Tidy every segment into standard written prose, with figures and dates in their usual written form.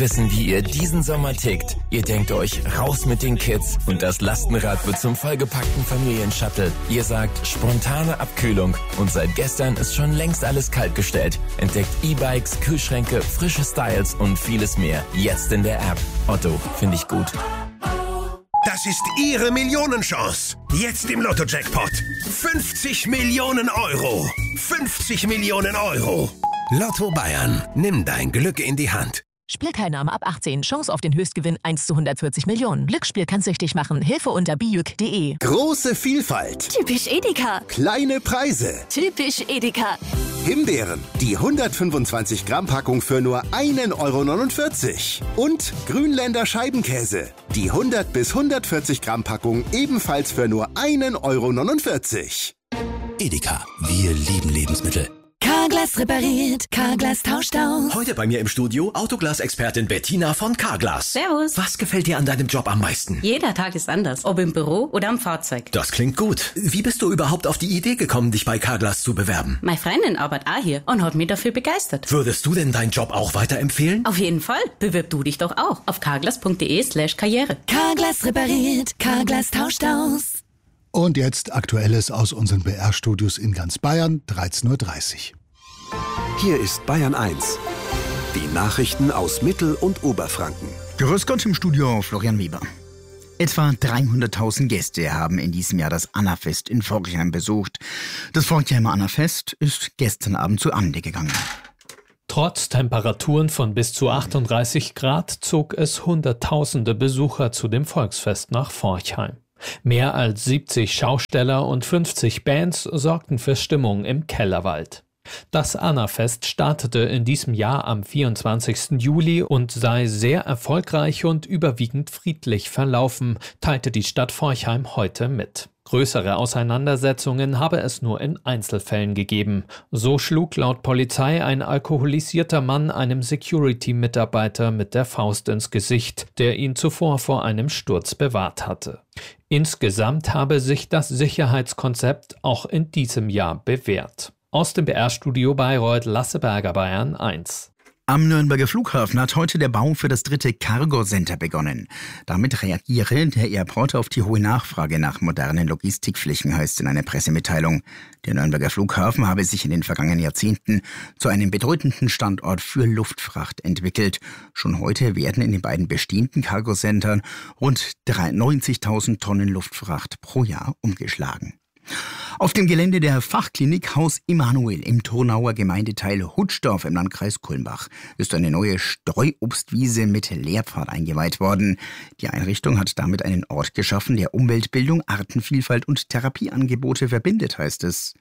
Wissen, wie ihr diesen Sommer tickt. Ihr denkt euch, raus mit den Kids und das Lastenrad wird zum vollgepackten Familienshuttle. Ihr sagt, spontane Abkühlung und seit gestern ist schon längst alles kaltgestellt. Entdeckt E-Bikes, Kühlschränke, frische Styles und vieles mehr. Jetzt in der App. Otto, finde ich gut. Das ist Ihre Millionenchance. Jetzt im Lotto-Jackpot. 50 Millionen Euro. 50 Millionen Euro. Lotto Bayern. Nimm dein Glück in die Hand. Spielteilnahme ab 18. Chance auf den Höchstgewinn 1 zu 140 Millionen. Glücksspiel kann süchtig machen. Hilfe unter bijuk.de. Große Vielfalt. Typisch Edeka. Kleine Preise. Typisch Edeka. Himbeeren. Die 125 Gramm Packung für nur 1,49 €. Und Grünländer Scheibenkäse. Die 100 bis 140 Gramm Packung ebenfalls für nur 1,49 €. Edeka. Wir lieben Lebensmittel. Carglass repariert, Carglass tauscht aus. Heute bei mir im Studio Autoglas-Expertin Bettina von Carglass. Servus. Was gefällt dir an deinem Job am meisten? Jeder Tag ist anders, ob im Büro oder am Fahrzeug. Das klingt gut. Wie bist du überhaupt auf die Idee gekommen, dich bei Carglass zu bewerben? Meine Freundin arbeitet auch hier und hat mich dafür begeistert. Würdest du denn deinen Job auch weiterempfehlen? Auf jeden Fall. Bewirb du dich doch auch auf carglass.de/karriere. Carglass repariert, Carglass tauscht aus. Und jetzt Aktuelles aus unseren BR-Studios in ganz Bayern, 13:30 Uhr. Hier ist Bayern 1. Die Nachrichten aus Mittel- und Oberfranken. Grüß Gott im Studio, Florian Weber. Etwa 300.000 Gäste haben in diesem Jahr das Annafest in Forchheim besucht. Das Forchheimer Annafest ist gestern Abend zu Ende gegangen. Trotz Temperaturen von bis zu 38 Grad zog es Hunderttausende Besucher zu dem Volksfest nach Forchheim. Mehr als 70 Schausteller und 50 Bands sorgten für Stimmung im Kellerwald. Das Annafest startete in diesem Jahr am 24. Juli und sei sehr erfolgreich und überwiegend friedlich verlaufen, teilte die Stadt Forchheim heute mit. Größere Auseinandersetzungen habe es nur in Einzelfällen gegeben. So schlug laut Polizei ein alkoholisierter Mann einem Security-Mitarbeiter mit der Faust ins Gesicht, der ihn zuvor vor einem Sturz bewahrt hatte. Insgesamt habe sich das Sicherheitskonzept auch in diesem Jahr bewährt. Aus dem BR-Studio Bayreuth, Lasse Berger, Bayern 1. Am Nürnberger Flughafen hat heute der Bau für das 3. Cargo Center begonnen. Damit reagiere der Airport auf die hohe Nachfrage nach modernen Logistikflächen, heißt es in einer Pressemitteilung. Der Nürnberger Flughafen habe sich in den vergangenen Jahrzehnten zu einem bedeutenden Standort für Luftfracht entwickelt. Schon heute werden in den beiden bestehenden Cargo Centern rund 90.000 Tonnen Luftfracht pro Jahr umgeschlagen. Auf dem Gelände der Fachklinik Haus Emanuel im Turnauer Gemeindeteil Hutschdorf im Landkreis Kulmbach ist eine neue Streuobstwiese mit Lehrpfad eingeweiht worden. Die Einrichtung hat damit einen Ort geschaffen, der Umweltbildung, Artenvielfalt und Therapieangebote verbindet, heißt es.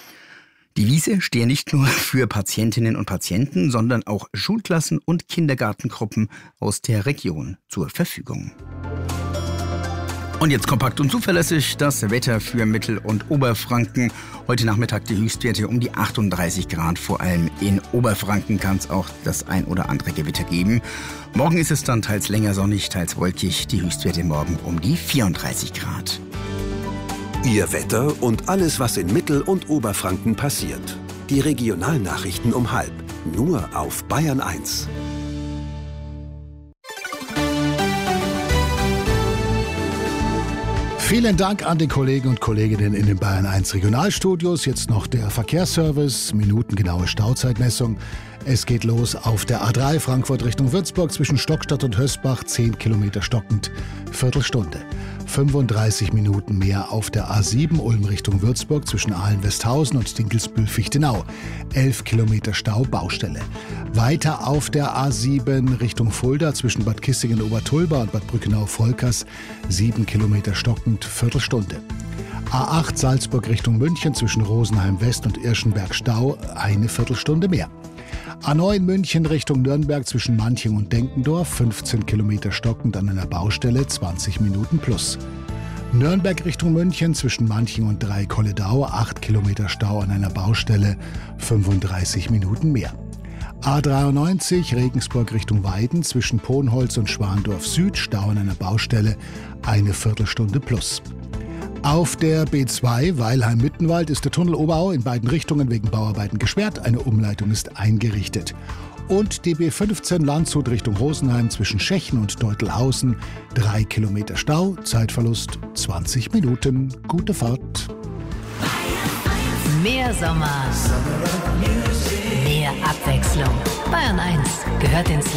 Die Wiese stehe nicht nur für Patientinnen und Patienten, sondern auch Schulklassen und Kindergartengruppen aus der Region zur Verfügung. Und jetzt kompakt und zuverlässig das Wetter für Mittel- und Oberfranken. Heute Nachmittag die Höchstwerte um die 38 Grad. Vor allem in Oberfranken kann es auch das ein oder andere Gewitter geben. Morgen ist es dann teils länger sonnig, teils wolkig. Die Höchstwerte morgen um die 34 Grad. Ihr Wetter und alles, was in Mittel- und Oberfranken passiert. Die Regionalnachrichten um 12:30. Nur auf Bayern 1. Vielen Dank an die Kollegen und Kolleginnen in den Bayern 1 Regionalstudios. Jetzt noch der Verkehrsservice, minutengenaue Stauzeitmessung. Es geht los auf der A3 Frankfurt Richtung Würzburg zwischen Stockstadt und Hösbach, 10 Kilometer stockend, Viertelstunde. 35 Minuten mehr auf der A7 Ulm Richtung Würzburg zwischen Aalen-Westhausen und Dinkelsbühl-Fichtenau. 11 Kilometer Stau, Baustelle. Weiter auf der A7 Richtung Fulda zwischen Bad Kissingen-Obertulba und Bad Brückenau-Volkers. 7 Kilometer stockend, Viertelstunde. A8 Salzburg Richtung München zwischen Rosenheim West und Irschenberg Stau, eine Viertelstunde mehr. A9 München Richtung Nürnberg zwischen Manching und Denkendorf, 15 Kilometer stockend an einer Baustelle, 20 Minuten plus. Nürnberg Richtung München zwischen Manching und Dreikolledau, 8 Kilometer Stau an einer Baustelle, 35 Minuten mehr. A93 Regensburg Richtung Weiden zwischen Ponholz und Schwandorf Süd, Stau an einer Baustelle, eine Viertelstunde plus. Auf der B2 Weilheim-Mittenwald ist der Tunnel Oberau in beiden Richtungen wegen Bauarbeiten gesperrt. Eine Umleitung ist eingerichtet. Und die B15 Landshut Richtung Rosenheim zwischen Schechen und Deutelhausen. 3 Kilometer Stau, Zeitverlust 20 Minuten. Gute Fahrt. Mehr Sommer, mehr Abwechslung. Bayern 1 gehört ins